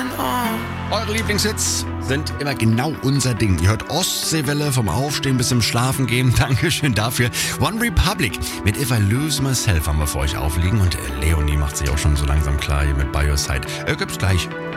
Eure Lieblingshits sind immer genau unser Ding. Ihr hört Ostseewelle vom Aufstehen bis zum Schlafen gehen. Dankeschön dafür. One Republic mit If I Lose Myself haben wir für euch aufliegen. Und Leonie macht sich auch schon so langsam klar hier mit By Your Side. Gibt's gleich.